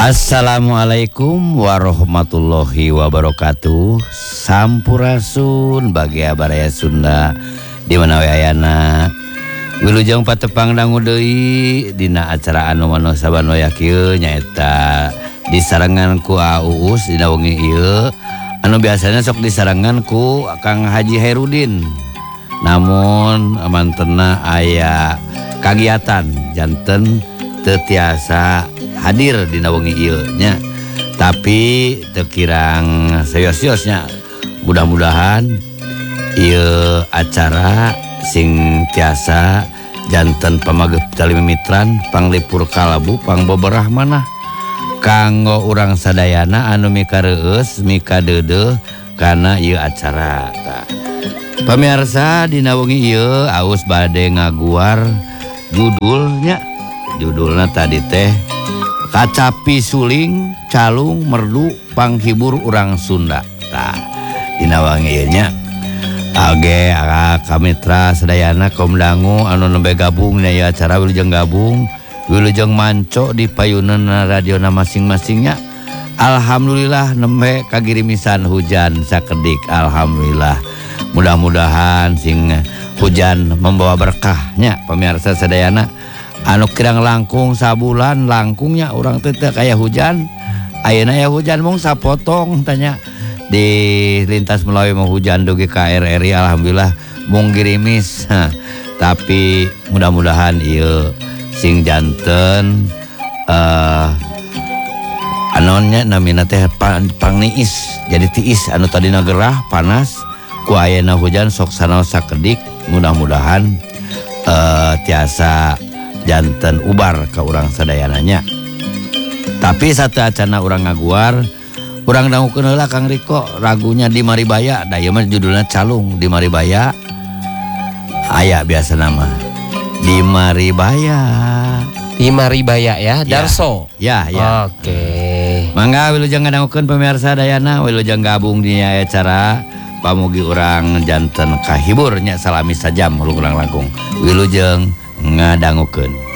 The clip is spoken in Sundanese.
Assalamualaikum warahmatullahi wabarakatuh. Sampurasun bagi abaraya Sunda di mana we ayana. Wilujeng patepang dangu deui dina acara anu manosa banoya kieu nyaeta disarengan ku Uus dina wengi ieu anu biasanya sok disarengan ku Kang Haji Hairudin. Namun mantena aya kagiatan janten teu tiasa hadir dina wengi ieu nya. Tapi teu kirang sayos-yosnya. Mudah-mudahan ieu acara sing tiasa janten pamageup tali mimitran panglipur kalabu pangboberah manah kanggo urang sadayana anu mikareueus mikadeudeuh kana ieu acara. Pamirsa dina wengi ieu Aus bade ngaguar judulna tadi teh Kacapi Suling Calung Merdu Panghibur Urang Sunda. Tah dina wengi ieu nya age kamitra sadayana kaum dangu anu nembe gabung dina ieu acara wilujeng gabung wilujeng manco di payuneuna radiona masing-masingnya. Alhamdulillah nembe kagirimisan hujan sakedik. Alhamdulillah. Mudah-mudahan sing hujan membawa berkahnya pemirsa sadayana anu kirang langkung sabulan langkungnya urang teh kaya hujan. Ayeuna ya hujan mung sapotong tanya di lintas Melawi mau hujan dugi KRRI. Alhamdulillah mung girimis. Tapi mudah-mudahan ieu sing janten anonnya namina teh pangniis jadi tiis anu tadina gerah panas ku ayeuna hujan sok sanaos sakedik. Mudah-mudahan tiasa janten ubar ka urang sadayananya. Tapi satu acana urang ngaguar urang dangukeun heula Kang Riko ragunya di Maribaya. Da ieu mah judulna Calung di Maribaya. Aya biasa nama di Maribaya. Di Maribaya ya, Darso. Ya. Oke. Mangga wilujeng ngadangukeun pemirsa dayana wilujeng gabung di acara pamugi urang janten kahibur nya salami sajam urang langkung. Wilujeng ngadangukeun.